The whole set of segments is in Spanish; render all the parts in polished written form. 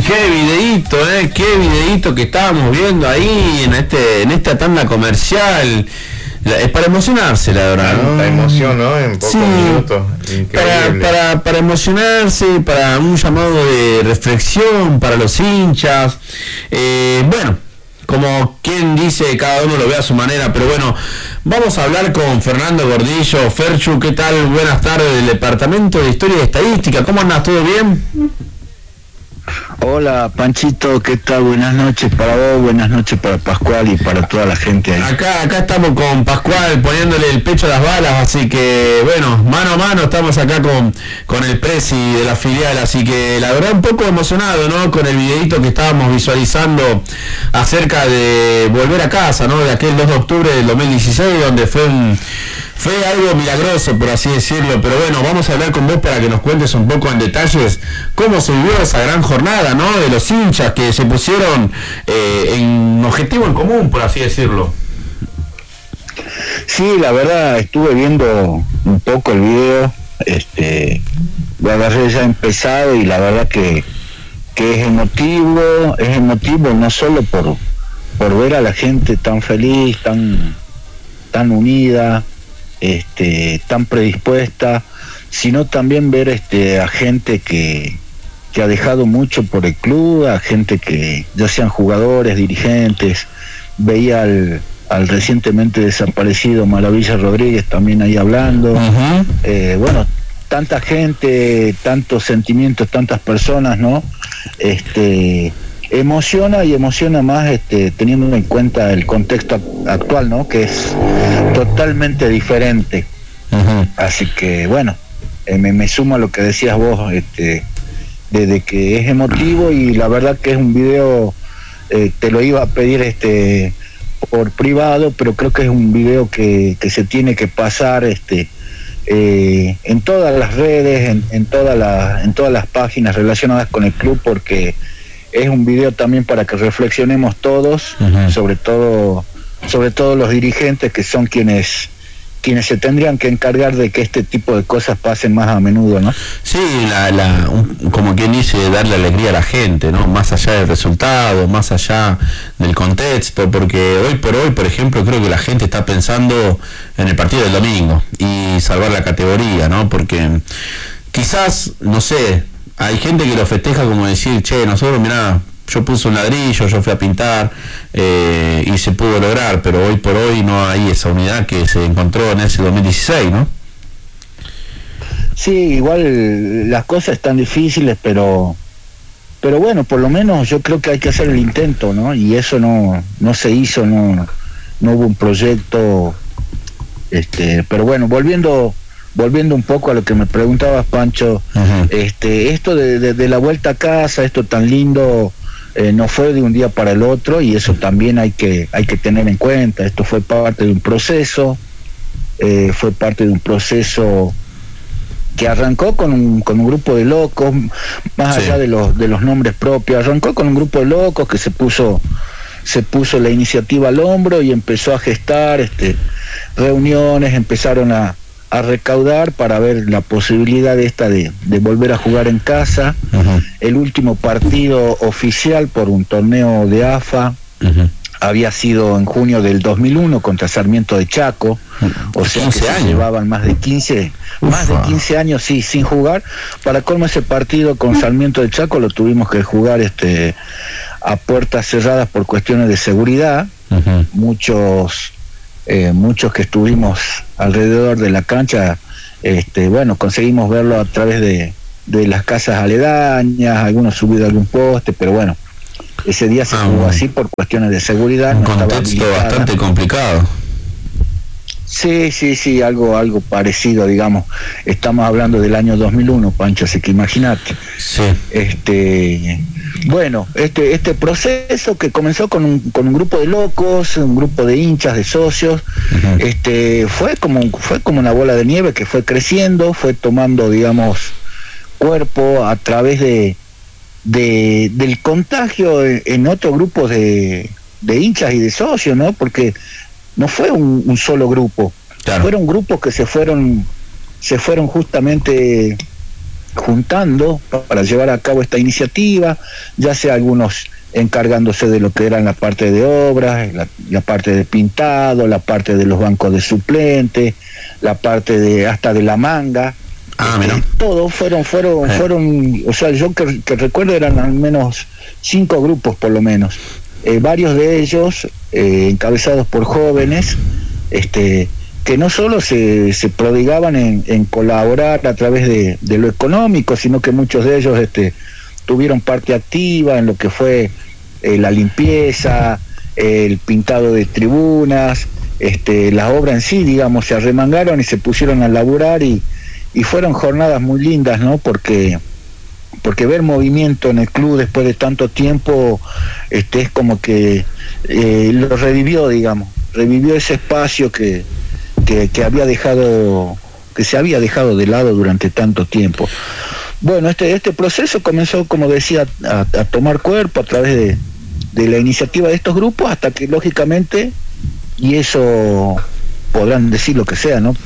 qué videíto que estábamos viendo ahí en esta tanda comercial. Es para emocionarse, la verdad, ¿no? La emoción, ¿no? En pocos minutos. Increíble. Para emocionarse, para un llamado de reflexión para los hinchas. Bueno, como quien dice, cada uno lo ve a su manera, pero bueno, vamos a hablar con Fernando Gordillo. Ferchu, ¿qué tal? Buenas tardes, del Departamento de Historia y Estadística. ¿Cómo andas? ¿Todo bien? Hola Panchito, ¿qué tal? Buenas noches para vos, buenas noches para Pascual y para toda la gente ahí. Acá estamos con Pascual poniéndole el pecho a las balas, así que bueno, mano a mano estamos acá con el presi de la filial, así que la verdad un poco emocionado, ¿no? Con el videito que estábamos visualizando acerca de volver a casa, ¿no? De aquel 2 de octubre del 2016, donde fue algo milagroso, por así decirlo, pero bueno, vamos a hablar con vos para que nos cuentes un poco en detalles cómo se vivió esa gran jornada, ¿no? De los hinchas que se pusieron en un objetivo en común, por así decirlo. Sí, la verdad, estuve viendo un poco el video, lo agarré ya empezado y la verdad que es emotivo no solo por ver a la gente tan feliz, tan unida, tan predispuesta, sino también ver a gente que ha dejado mucho por el club, a gente que ya sean jugadores, dirigentes. Veía al recientemente desaparecido Maravilla Rodríguez también ahí hablando. Bueno, tanta gente, tantos sentimientos, tantas personas, ¿no? Emociona más teniendo en cuenta el contexto actual, ¿no? Que es totalmente diferente. Así que bueno, me sumo a lo que decías vos, de que es emotivo, y la verdad que es un video, te lo iba a pedir por privado, pero creo que es un video que se tiene que pasar en todas las redes, en todas las páginas relacionadas con el club, porque es un video también para que reflexionemos todos, sobre todo los dirigentes, que son quienes se tendrían que encargar de que este tipo de cosas pasen más a menudo, ¿no? Sí, como quien dice, darle alegría a la gente, ¿no? Más allá del resultado, más allá del contexto, porque hoy por hoy, por ejemplo, creo que la gente está pensando en el partido del domingo y salvar la categoría, ¿no? Porque quizás, no sé, hay gente que lo festeja como decir, che, nosotros, mirá, yo puse un ladrillo, yo fui a pintar y se pudo lograr, pero hoy por hoy no hay esa unidad que se encontró en ese 2016, ¿no? Sí, igual las cosas están difíciles, pero bueno, por lo menos yo creo que hay que hacer el intento, ¿no? Y eso no se hizo, no hubo un proyecto, pero bueno, volviendo un poco a lo que me preguntabas, Pancho, esto de la vuelta a casa, esto tan lindo, no fue de un día para el otro, y eso también hay que tener en cuenta. Esto fue parte de un proceso, que arrancó con un grupo de locos, más allá de los nombres propios. Arrancó con un grupo de locos que se puso la iniciativa al hombro y empezó a gestar reuniones, empezaron a recaudar para ver la posibilidad de volver a jugar en casa. El último partido oficial por un torneo de AFA había sido en junio del 2001 contra Sarmiento de Chaco, o sea que se llevaban más de 15 años sin jugar. Para colmo, ese partido con Sarmiento de Chaco lo tuvimos que jugar a puertas cerradas por cuestiones de seguridad. Muchos que estuvimos alrededor de la cancha, bueno, conseguimos verlo a través de las casas aledañas, algunos subido a algún poste, pero bueno, ese día se jugó así por cuestiones de seguridad. Un contexto bastante complicado. Sí, algo parecido, digamos. Estamos hablando del año 2001, Pancho, así que imagínate. Sí. Bueno, este proceso que comenzó con un grupo de locos, un grupo de hinchas, de socios, fue como una bola de nieve que fue creciendo, fue tomando, digamos, cuerpo a través del contagio en otro grupo de hinchas y de socios, ¿no? Porque no fue un solo grupo, claro. Fueron grupos que se fueron justamente juntando para llevar a cabo esta iniciativa, ya sea algunos encargándose de lo que eran la parte de obras, la parte de pintado, la parte de los bancos de suplentes, la parte de hasta de la manga. Todos fueron, o sea, yo que recuerdo eran al menos 5 grupos por lo menos, varios de ellos encabezados por jóvenes, que no solo se prodigaban en colaborar a través de lo económico, sino que muchos de ellos tuvieron parte activa en lo que fue la limpieza, el pintado de tribunas, la obra en sí, digamos, se arremangaron y se pusieron a laburar y fueron jornadas muy lindas, ¿no? Porque ver movimiento en el club después de tanto tiempo es como que lo revivió, digamos, revivió ese espacio que había dejado, que se había dejado de lado durante tanto tiempo. Bueno, este proceso comenzó, como decía, a tomar cuerpo a través de la iniciativa de estos grupos, hasta que lógicamente, y eso podrán decir lo que sea, ¿no?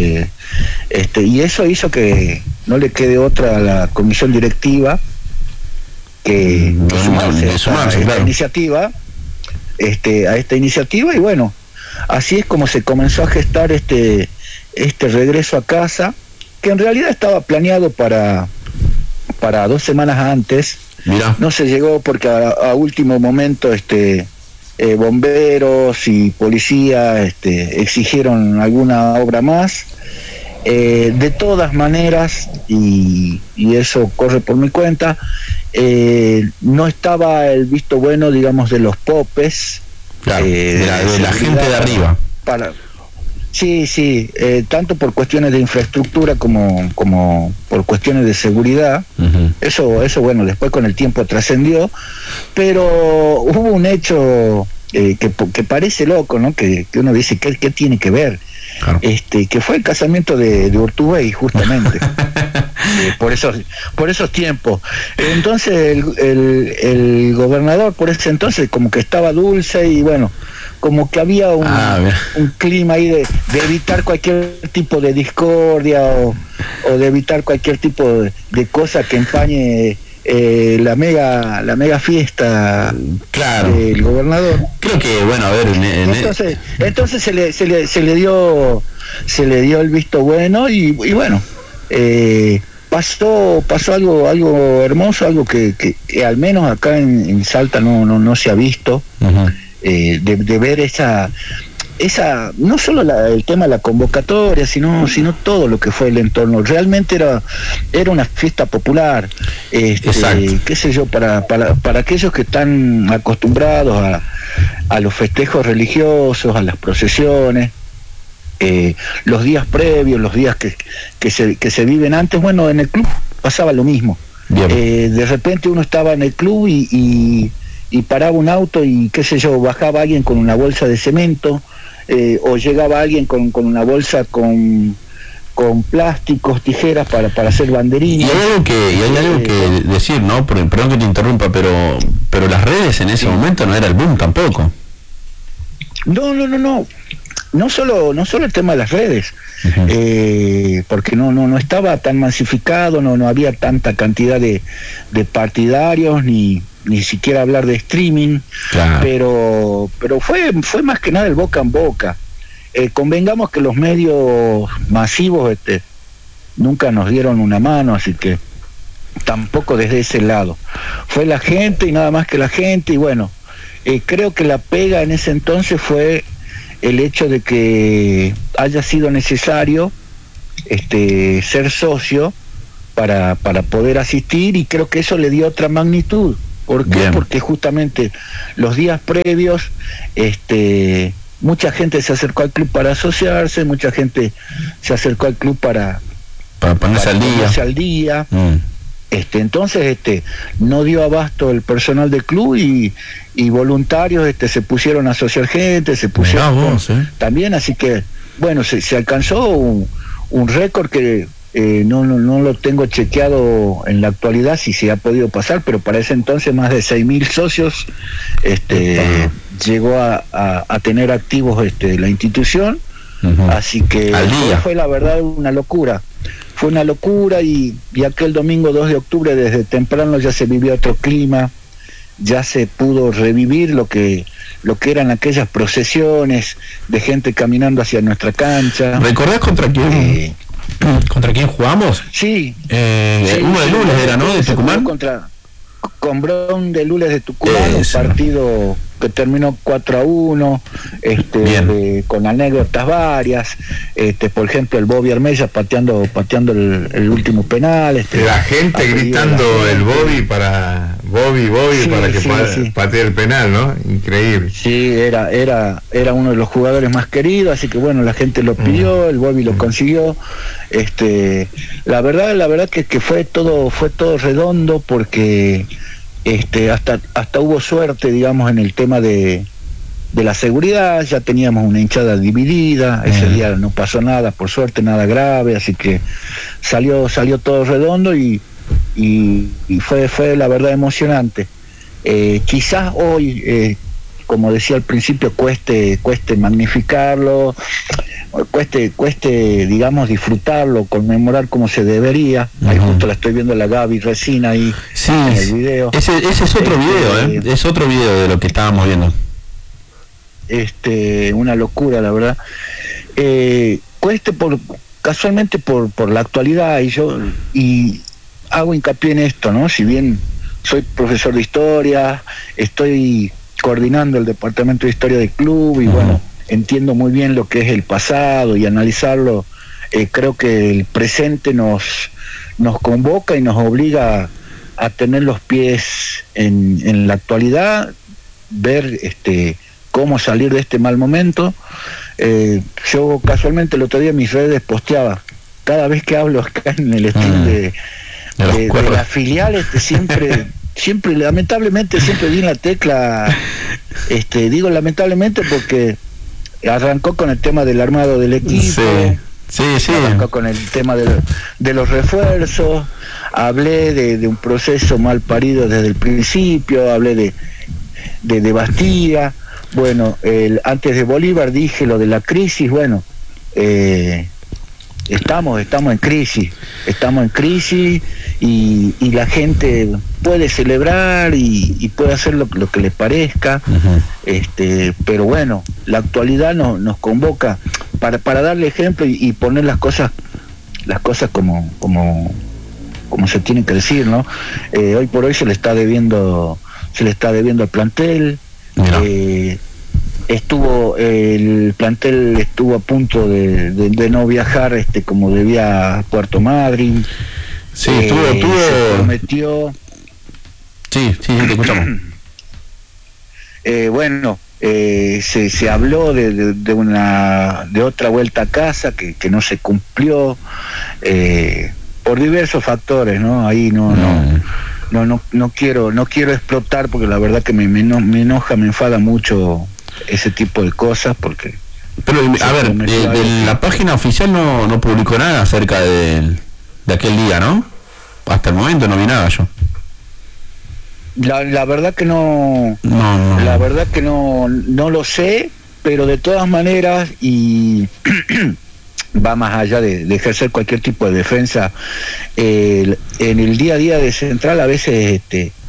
Y eso hizo que no le quede otra a la comisión directiva que sumarse a esta iniciativa, a esta iniciativa, y bueno, así es como se comenzó a gestar este regreso a casa, que en realidad estaba planeado para 2 semanas antes. Mirá. No se llegó porque a último momento bomberos y policía exigieron alguna obra más. De todas maneras, y eso corre por mi cuenta, no estaba el visto bueno, digamos, de los popes, claro, de la gente de arriba. Sí, tanto por cuestiones de infraestructura como por cuestiones de seguridad. Uh-huh. Eso bueno, después con el tiempo trascendió, pero hubo un hecho que parece loco, ¿no? Que uno dice, ¿qué tiene que ver? Claro. Que fue el casamiento de Urtubey, justamente. por esos tiempos. Entonces el gobernador por ese entonces como que estaba dulce, y bueno, como que había un clima ahí de evitar cualquier tipo de discordia o de evitar cualquier tipo de cosa que empañe la mega fiesta, claro, del gobernador. Creo que, bueno, a ver, entonces se le dio el visto bueno, y bueno, pasó algo hermoso, algo que al menos acá en Salta no se ha visto. Uh-huh. De ver esa no solo el tema de la convocatoria, sino todo lo que fue el entorno. Realmente era una fiesta popular, qué sé yo, para aquellos que están acostumbrados a los festejos religiosos, a las procesiones, los días previos, los días que se viven antes. Bueno, en el club pasaba lo mismo. De repente uno estaba en el club y paraba un auto y, qué sé yo, bajaba alguien con una bolsa de cemento, o llegaba alguien con una bolsa con plásticos, tijeras para hacer banderines. Y hay algo que decir, ¿no? Perdón que te interrumpa, pero las redes en ese momento no era el boom tampoco. No solo el tema de las redes. Uh-huh. Porque no estaba tan masificado, no había tanta cantidad de partidarios, ni siquiera hablar de streaming. Claro. Pero fue más que nada el boca en boca. Convengamos que los medios masivos nunca nos dieron una mano, así que tampoco desde ese lado. Fue la gente y nada más que la gente, y bueno, creo que la pega en ese entonces fue el hecho de que haya sido necesario ser socio para poder asistir, y creo que eso le dio otra magnitud. ¿Por qué? Bien. Porque justamente los días previos mucha gente se acercó al club para asociarse, mucha gente se acercó al club para ponerse al día. Entonces no dio abasto el personal del club, y voluntarios se pusieron a asociar gente, se pusieron también, así que bueno, se alcanzó un récord que no lo tengo chequeado en la actualidad si se ha podido pasar, pero para ese entonces más de 6.000 socios llegó a tener activos la institución. Uh-huh. Así que fue la verdad una locura. fue una locura y aquel domingo 2 de octubre desde temprano ya se vivió otro clima, ya se pudo revivir lo que eran aquellas procesiones de gente caminando hacia nuestra cancha. ¿Recordás contra quién? ¿Contra quién jugamos? Sí. Uno de Lules era, ¿no? De Tucumán. Con Bron de Lules de Tucumán, un partido que terminó 4-1, con anécdotas varias, por ejemplo el Bobby Armella pateando el último penal, la gente gritando el Bobby para que patee el penal, ¿no? Increíble. Sí, era uno de los jugadores más queridos, así que bueno, la gente lo pidió, el Bobby lo consiguió. La verdad que fue todo redondo, porque hasta hubo suerte, digamos, en el tema de la seguridad. Ya teníamos una hinchada dividida, ese día no pasó nada, por suerte, nada grave, así que salió todo redondo y fue la verdad emocionante. Quizás hoy, como decía al principio, cueste magnificarlo, cueste digamos disfrutarlo, conmemorar como se debería. Ahí justo la estoy viendo la Gaby Resina ahí en el video. Ese es otro video, es otro video de lo que estábamos viendo. Una locura, la verdad. Cueste casualmente por la actualidad, y hago hincapié en esto, ¿no? Si bien soy profesor de historia, estoy coordinando el departamento de historia del club y bueno, entiendo muy bien lo que es el pasado y analizarlo. Creo que el presente nos convoca y nos obliga a tener los pies en la actualidad, ver cómo salir de este mal momento. Yo casualmente el otro día en mis redes posteaba, cada vez que hablo acá en el stream de la filial, siempre lamentablemente siempre di en la tecla, digo lamentablemente porque arrancó con el tema del armado del equipo, arrancó con el tema de los refuerzos, hablé de un proceso mal parido desde el principio, hablé de Bastía, bueno, antes de Bolívar dije lo de la crisis. Bueno, estamos en crisis y la gente puede celebrar y puede hacer lo que le parezca, pero bueno, la actualidad nos convoca para darle ejemplo y poner las cosas como se tienen que decir, ¿no? Hoy por hoy se le está debiendo al plantel. El plantel estuvo a punto de no viajar como debía a Puerto Madryn. Sí, se prometió. Sí, te escuchamos. Bueno, se habló de otra vuelta a casa que no se cumplió por diversos factores, ¿no? Ahí no quiero explotar, porque la verdad que me enoja, me enfada mucho ese tipo de cosas, porque... Pero, a ver, la página oficial no publicó nada acerca de aquel día, ¿no? Hasta el momento no vi nada yo. La verdad que no. La verdad que no lo sé, pero de todas maneras, y va más allá de ejercer cualquier tipo de defensa, en el día a día de Central a veces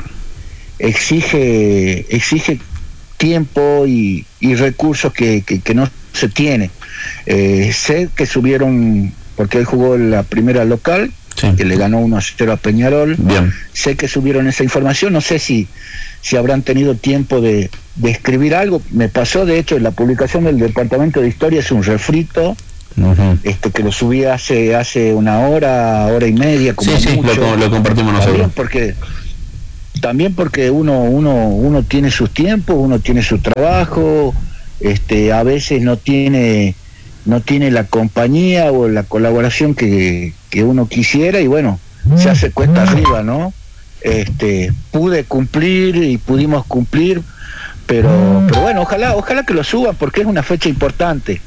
exige tiempo y recursos que no se tiene. Sé que subieron, porque él jugó en la primera local, que le ganó 1-0 a Peñarol. Bien. Sé que subieron esa información, no sé si habrán tenido tiempo de escribir algo. Me pasó, de hecho, en la publicación del Departamento de Historia, es un refrito, que lo subí hace una hora y media, como mucho. Lo compartimos nosotros. También porque uno tiene sus tiempos, uno tiene su trabajo, a veces no tiene la compañía o la colaboración que uno quisiera, y bueno, se hace cuesta arriba, ¿no? Pude cumplir y pudimos cumplir, pero bueno, ojalá que lo suban, porque es una fecha importante.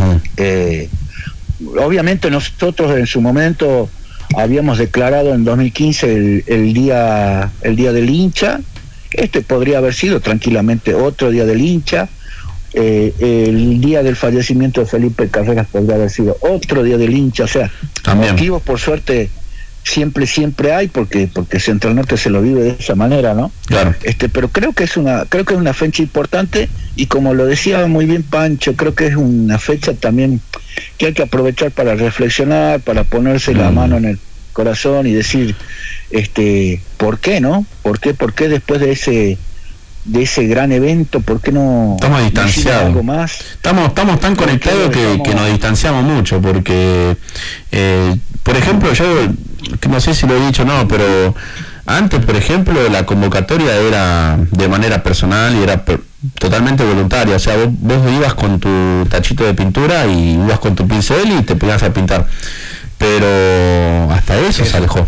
Obviamente nosotros en su momento habíamos declarado en 2015 el día del hincha. Podría haber sido tranquilamente otro día del hincha, el día del fallecimiento de Felipe Carreras podría haber sido otro día del hincha, o sea, también. Motivos por suerte siempre hay, porque Central Norte se lo vive de esa manera, ¿no? Claro. Pero creo que es una fecha importante, y como lo decía muy bien Pancho, creo que es una fecha también que hay que aprovechar para reflexionar, para ponerse la mano en el corazón y decir, ¿por qué, no? ¿Por qué después de ese gran evento, por qué no estamos distanciados? Algo más? Estamos tan conectados que nos distanciamos mucho, porque por ejemplo, yo no sé si lo he dicho o no, pero antes, por ejemplo, la convocatoria era de manera personal y era totalmente voluntaria, o sea, vos ibas con tu tachito de pintura y ibas con tu pincel y te ponías a pintar, pero hasta eso se alejó.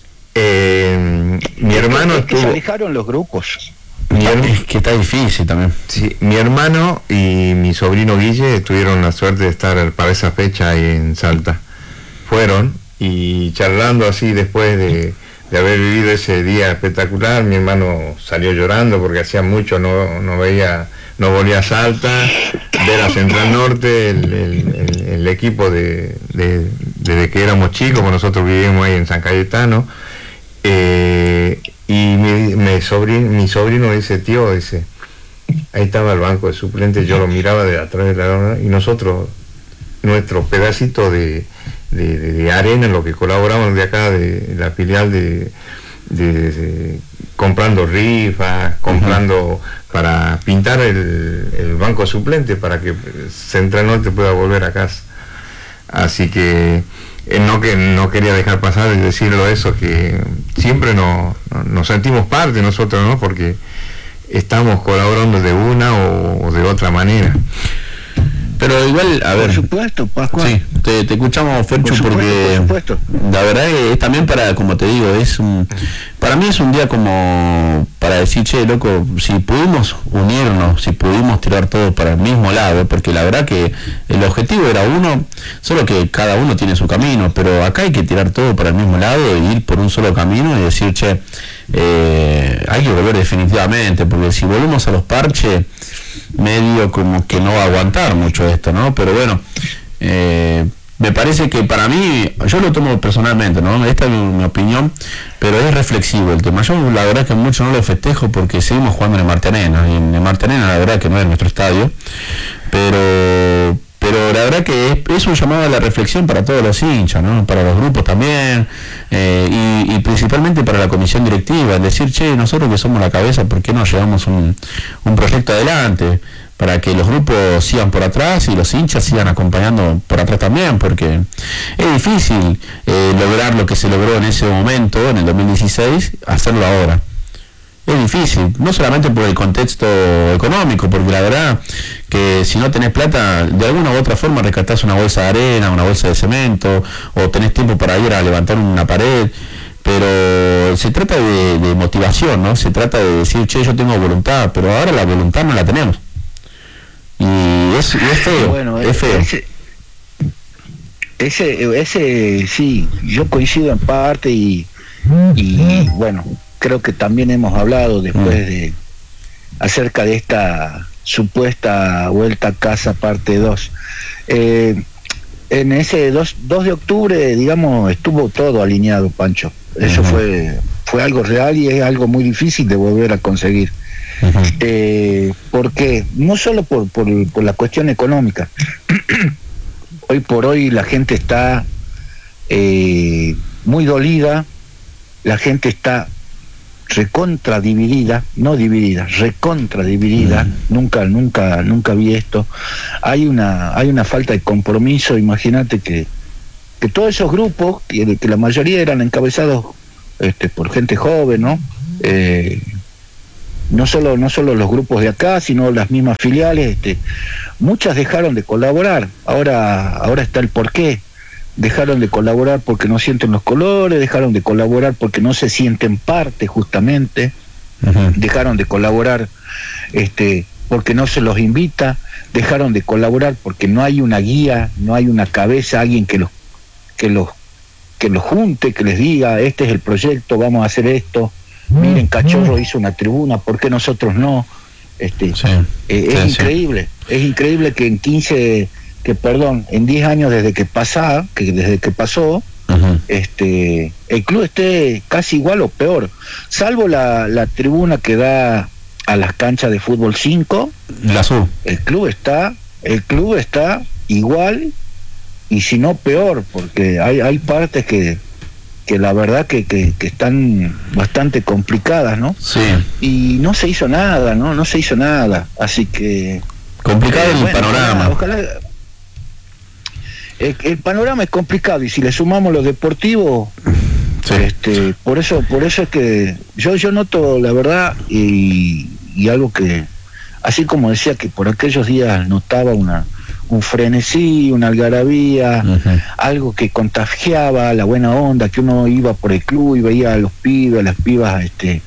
Mi hermano se alejaron los grupos. Es que está difícil también. Sí, mi hermano y mi sobrino Guille tuvieron la suerte de estar para esa fecha ahí en Salta. Fueron, y charlando así después de haber vivido ese día espectacular, mi hermano salió llorando porque hacía mucho no volvía a Salta, ver a Central Norte, el equipo desde que éramos chicos, porque nosotros vivimos ahí en San Cayetano. Y mi sobrino dice, tío, dice, ahí estaba el banco de suplentes, yo lo miraba de atrás de la lona, y nosotros, nuestro pedacito de arena en lo que colaboramos de acá, de la filial de comprando rifas, comprando para pintar el banco de suplentes para que Central Norte pueda volver a casa. Así que no quería dejar pasar y decirlo eso, que siempre nos sentimos parte nosotros, ¿no? Porque estamos colaborando de una o de otra manera. Pero igual, a ver... Por supuesto, Pascual. Sí, te escuchamos, Ferchu, porque... Por supuesto. La verdad es también para, como te digo, para mí es un día como para decir, che, loco, si pudimos unirnos, si pudimos tirar todo para el mismo lado, porque la verdad que el objetivo era uno, solo que cada uno tiene su camino, pero acá hay que tirar todo para el mismo lado e ir por un solo camino y decir, che, hay que volver definitivamente, porque si volvemos a los parches, medio como que no va a aguantar mucho esto, ¿no? Pero bueno, me parece que para mí, yo lo tomo personalmente, ¿no? Esta es mi opinión, pero es reflexivo el tema. Yo la verdad que mucho no lo festejo porque seguimos jugando en el Marte Arena, y en el Marte Arena la verdad que no es nuestro estadio, pero la verdad que es un llamado a la reflexión para todos los hinchas, ¿no? Para los grupos también, y principalmente para la comisión directiva, es decir, che, nosotros que somos la cabeza, ¿por qué no llevamos un proyecto adelante? Para que los grupos sigan por atrás y los hinchas sigan acompañando por atrás también, porque es difícil lograr lo que se logró en ese momento, en el 2016, hacerlo ahora. Es difícil, no solamente por el contexto económico, porque la verdad que si no tenés plata, de alguna u otra forma rescatás una bolsa de arena, una bolsa de cemento, o tenés tiempo para ir a levantar una pared, pero se trata de motivación, ¿no? Se trata de decir, che, yo tengo voluntad, pero ahora la voluntad no la tenemos. Y es feo, bueno, es feo. Ese sí, yo coincido en parte y bueno, creo que también hemos hablado después acerca de esta supuesta vuelta a casa parte 2. En ese 2 de octubre, digamos, estuvo todo alineado, Pancho. Eso fue algo real y es algo muy difícil de volver a conseguir. Porque no solo por la cuestión económica. Hoy por hoy la gente está muy dolida, la gente está recontra dividida, no dividida, recontra dividida. Nunca vi esto. Hay una falta de compromiso. Imagínate que todos esos grupos, que la mayoría eran encabezados por gente joven, ¿no? No solo los grupos de acá, sino las mismas filiales, muchas dejaron de colaborar. Ahora está el porqué. Dejaron de colaborar porque no sienten los colores, dejaron de colaborar porque no se sienten parte, justamente. Dejaron de colaborar porque no se los invita, dejaron de colaborar porque no hay una guía, no hay una cabeza, alguien que los junte, que les diga, este es el proyecto, vamos a hacer esto. Miren, Cachorro hizo una tribuna, ¿por qué nosotros no? Increíble, es increíble que en 10 años desde que pasó, el club esté casi igual o peor, salvo la tribuna que da a las canchas de fútbol 5, la sur. El club está igual y si no peor, porque hay partes que la verdad que están bastante complicadas, ¿no? Sí. Y no se hizo nada, no se hizo nada, así que complicado el panorama. Ojalá el panorama es complicado y si le sumamos lo deportivo, sí. Por eso es que yo noto la verdad y algo que, así como decía que por aquellos días notaba un frenesí, una algarabía, algo que contagiaba la buena onda, que uno iba por el club y veía a los pibes, a las pibas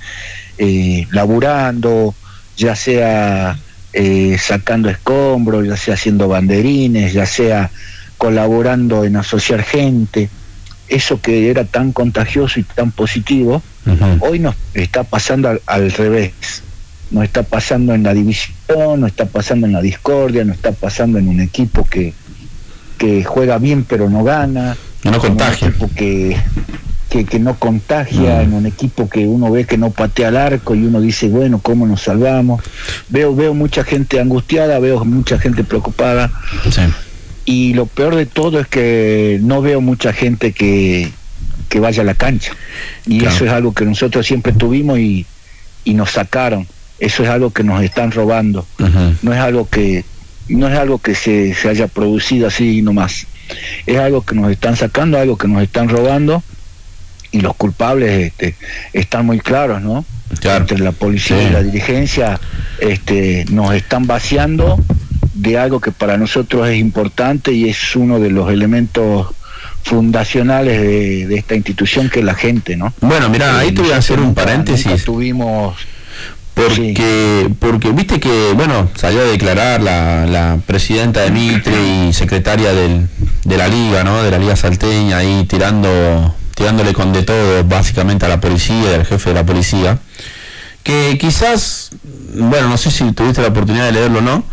laburando, ya sea sacando escombros, ya sea haciendo banderines, ya sea colaborando en asociar gente. Eso que era tan contagioso y tan positivo, hoy nos está pasando al revés. Nos está pasando en la división, nos está pasando en la discordia, nos está pasando en un equipo que juega bien pero no gana, no contagia, en un equipo que no contagia, en un equipo que uno ve que no patea al arco y uno dice, bueno, ¿cómo nos salvamos? Veo mucha gente angustiada, veo mucha gente preocupada, sí. Y lo peor de todo es que no veo mucha gente que vaya a la cancha, y claro. Eso es algo que nosotros siempre tuvimos y nos sacaron. Eso es algo que nos están robando. No es algo que se haya producido así nomás. Es algo que nos están sacando, algo que nos están robando, y los culpables están muy claros, ¿no? Claro. Entre la policía y la dirigencia nos están vaciando de algo que para nosotros es importante y es uno de los elementos fundacionales de esta institución, que es la gente, ¿no? Bueno, mira, ahí te voy a hacer un paréntesis. Tuvimos... Porque viste que, bueno, salió a declarar la presidenta de Mitre y secretaria de la Liga, ¿no? De la Liga Salteña, ahí tirándole con de todo básicamente a la policía, al jefe de la policía, que quizás, bueno, no sé si tuviste la oportunidad de leerlo o no,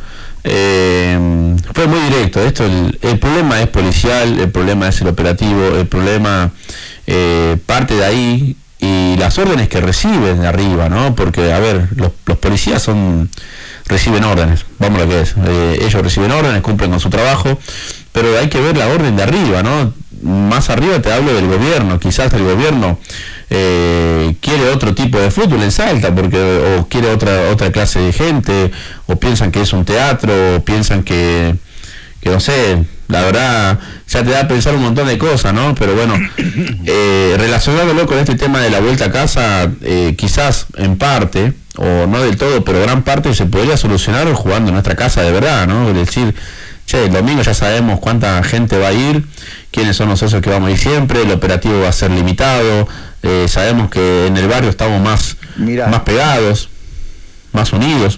fue muy directo. El problema es policial, el problema es el operativo, el problema parte de ahí, y las órdenes que reciben de arriba, ¿no? Porque, a ver, los policías reciben órdenes, vamos a lo que es, ellos reciben órdenes, cumplen con su trabajo, pero hay que ver la orden de arriba, ¿no? Más arriba te hablo del gobierno, quizás el gobierno quiere otro tipo de fútbol en Salta, o quiere otra clase de gente, o piensan que es un teatro, o piensan que no sé, la verdad ya te da a pensar un montón de cosas, ¿no? Pero bueno, relacionándolo con este tema de la vuelta a casa, quizás en parte, o no del todo, pero gran parte se podría solucionar jugando en nuestra casa de verdad, ¿no? Es decir, che, el domingo ya sabemos cuánta gente va a ir, quiénes son los socios que vamos a ir siempre, el operativo va a ser limitado, sabemos que en el barrio estamos más pegados, más unidos.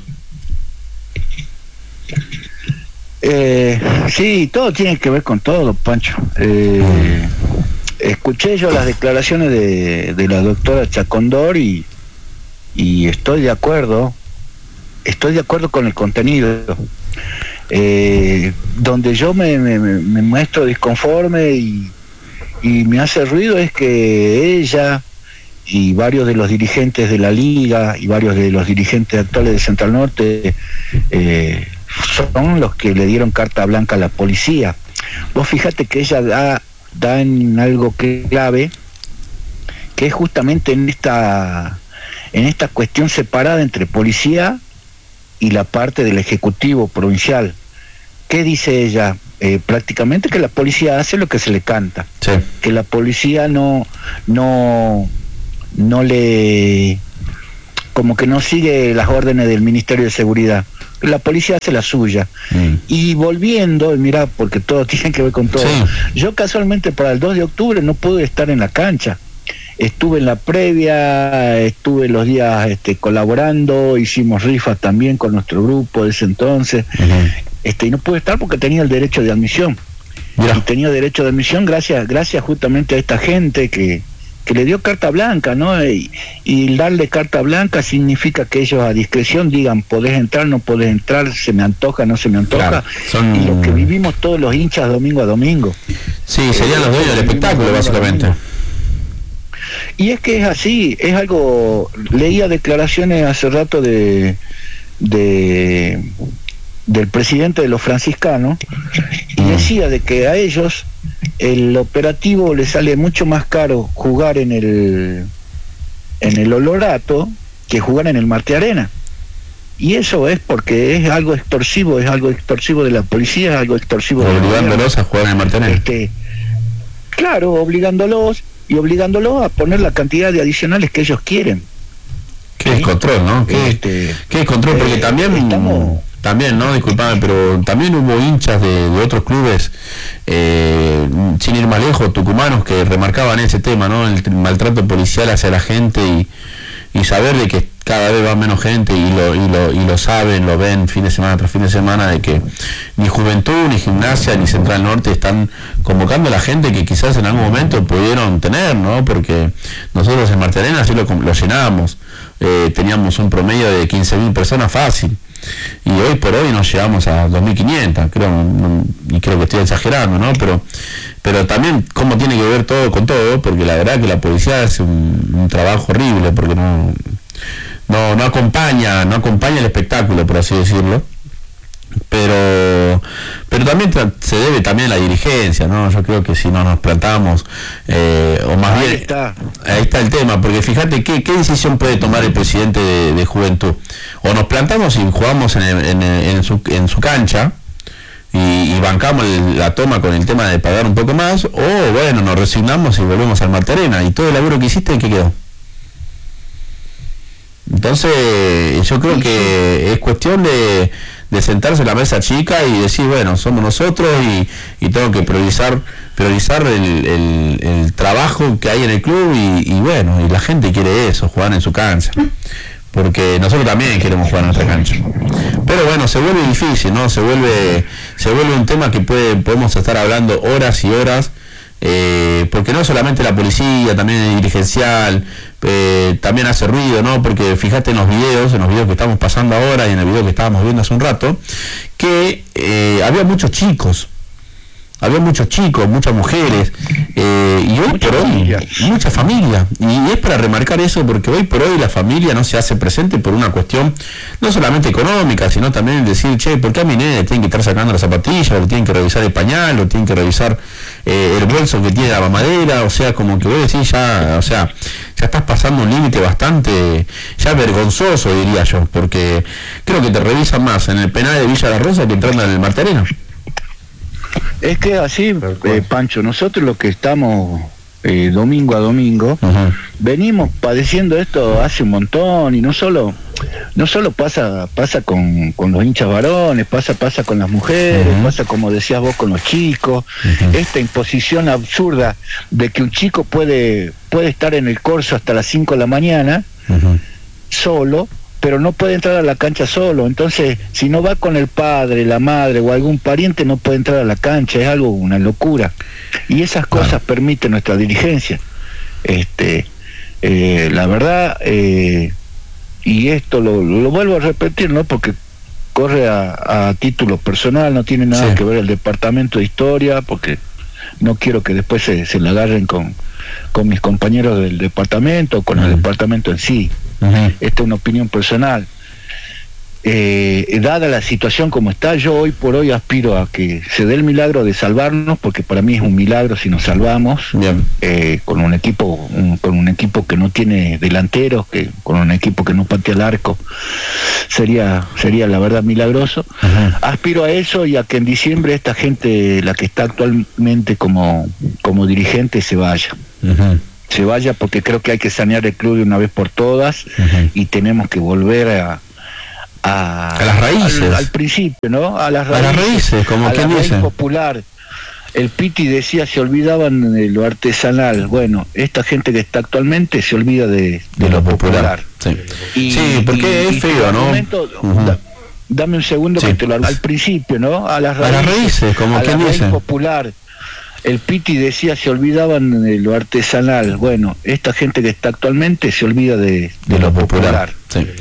Sí, todo tiene que ver con todo, Pancho. Escuché yo las declaraciones de la doctora Chacondor y estoy de acuerdo con el contenido. Donde yo me muestro disconforme y me hace ruido es que ella y varios de los dirigentes de la Liga y varios de los dirigentes actuales de Central Norte son los que le dieron carta blanca a la policía. Vos fíjate que ella da en algo clave, que es justamente en esta cuestión separada entre policía y la parte del ejecutivo provincial. ¿Qué dice ella? Prácticamente que la policía hace lo que se le canta, sí. Que la policía no le, como que no sigue las órdenes del Ministerio de Seguridad. La policía hace la suya. Y volviendo, mira, porque todo tiene que ver con todo. Sí. Yo casualmente para el 2 de octubre no pude estar en la cancha. Estuve en la previa, estuve los días colaborando, hicimos rifas también con nuestro grupo de ese entonces. Y no pude estar porque tenía el derecho de admisión. Mira. Y tenía derecho de admisión gracias justamente a esta gente que que le dio carta blanca, ¿no? Y darle carta blanca significa que ellos a discreción digan, podés entrar, no podés entrar, se me antoja, no se me antoja, claro, y lo que vivimos todos los hinchas domingo a domingo. Sí, serían los dueños del espectáculo, básicamente. Y es que es así, es algo, leía declaraciones hace rato del presidente de los franciscanos, y decía de que a ellos el operativo les sale mucho más caro jugar en el Olorato que jugar en el Marte Arena. Y eso es porque es algo extorsivo de la policía, es algo extorsivo obligándolos a jugar en el Marte Arena. Claro, obligándolos a poner la cantidad de adicionales que ellos quieren. Qué descontrol, ¿no? Qué descontrol, porque también, ¿no? Disculpame, pero también hubo hinchas de otros clubes, sin ir más lejos, tucumanos, que remarcaban ese tema, ¿no? El maltrato policial hacia la gente y saber de que cada vez va menos gente y lo saben, lo ven fin de semana tras fin de semana, de que ni Juventud, ni Gimnasia, ni Central Norte están convocando a la gente que quizás en algún momento pudieron tener, ¿no? Porque nosotros en Marte Arena sí lo llenábamos, teníamos un promedio de 15.000 personas fácil, y hoy por hoy nos llegamos a 2.500, y creo que estoy exagerando, ¿no? Pero también cómo tiene que ver todo con todo, porque la verdad que la policía hace un trabajo horrible, porque no acompaña el espectáculo, por así decirlo, pero también se debe también a la dirigencia, ¿no? Yo creo que si no nos plantamos, o más bien ahí está el tema, porque fíjate qué decisión puede tomar el presidente de Juventud: o nos plantamos y jugamos en su cancha y bancamos la toma con el tema de pagar un poco más, o bueno, nos resignamos y volvemos al Marte Arena, y todo el laburo que hiciste, ¿en qué quedó? Entonces yo creo que es cuestión de sentarse en la mesa chica y decir, bueno, somos nosotros y tengo que priorizar el trabajo que hay en el club, y bueno, y la gente quiere eso, jugar en su cancha, porque nosotros también queremos jugar en nuestra cancha. Pero bueno, se vuelve difícil, ¿no? Se vuelve un tema que podemos estar hablando horas y horas, porque no solamente la policía, también el dirigencial, también hace ruido, ¿no? Porque fíjate en los videos que estamos pasando ahora y en el video que estábamos viendo hace un rato, que había muchos chicos, muchas mujeres, y hoy por hoy mucha familia, y es para remarcar eso, porque hoy por hoy la familia no se hace presente por una cuestión no solamente económica, sino también decir, che, ¿por qué a mi nene le tienen que estar sacando las zapatillas, o le tienen que revisar el pañal, o tienen que revisar el bolso que tiene la mamadera? O sea, como que vos decís, ya estás pasando un límite bastante ya vergonzoso, diría yo, porque creo que te revisan más en el penal de Villa La Rosa que entrando en el Marte Arena. Es que así, Pancho, nosotros los que estamos domingo a domingo, venimos padeciendo esto hace un montón, y no solo pasa con los hinchas varones, pasa con las mujeres, pasa, como decías vos, con los chicos, esta imposición absurda de que un chico puede estar en el corso hasta las 5 de la mañana, solo, pero no puede entrar a la cancha solo. Entonces, si no va con el padre, la madre o algún pariente, no puede entrar a la cancha. Es algo, una locura. Y esas cosas permite nuestra dirigencia. La verdad, y esto lo vuelvo a repetir, ¿no? Porque corre a título personal, no tiene nada que ver el departamento de historia, porque no quiero que después se la agarren con mis compañeros del departamento, o con el departamento en sí. Esta es una opinión personal. Dada la situación como está, yo hoy por hoy aspiro a que se dé el milagro de salvarnos, porque para mí es un milagro si nos salvamos, con un equipo que no tiene delanteros, con un equipo que no patea el arco, sería la verdad milagroso. Aspiro a eso, y a que en diciembre esta gente, la que está actualmente como dirigente, se vaya. Se vaya, porque creo que hay que sanear el club de una vez por todas, y tenemos que volver a las raíces, al principio, ¿no? A las raíces, como quien dice, popular. El Piti decía, se olvidaban de lo artesanal. Bueno, esta gente que está actualmente se olvida de lo popular. Sí, porque es feo, ¿no? Dame un segundo que te lo al principio, ¿no? A las raíces, como quien dice, popular. El Piti decía, se olvidaban de lo artesanal. Bueno, esta gente que está actualmente se olvida de lo popular. Sí.